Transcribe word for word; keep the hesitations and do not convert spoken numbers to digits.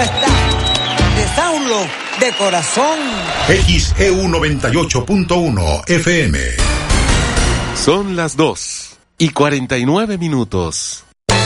está. De Saulo, de corazón. X E U noventa y ocho punto uno F M. Son las dos y cuarenta y nueve minutos.